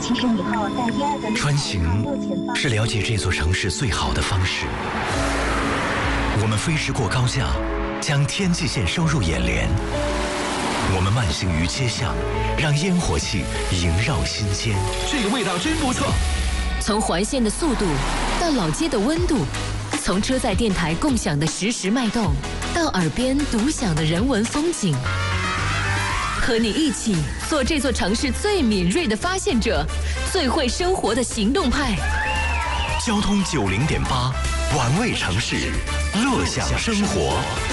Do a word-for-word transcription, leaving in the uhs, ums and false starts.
起身以后在第二个穿行是了解这座城市最好的方式。我们飞驰过高架，将天际线收入眼帘。我们慢行于街巷，让烟火气萦绕心间。 这个味道真不错。 从环线的速度到老街的温度，从车载电台共享的实时脉动，到耳边独享的人文风景。和你一起做这座城市最敏锐的发现者，最会生活的行动派。 交通九零点八，玩味城市，乐享生活。